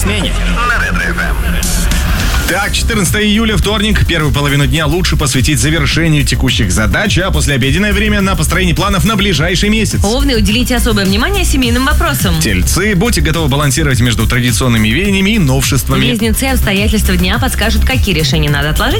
смене» на Ретро-ФМ. Так, 14 июля, вторник. Первую половину дня лучше посвятить завершению текущих задач, а послеобеденное время на построение планов на ближайший месяц. Овны, уделите особое внимание семейным вопросам. Тельцы, будьте готовы балансировать между традиционными веяниями и новшествами. Близнецы, обстоятельства дня подскажут, какие решения надо отложить,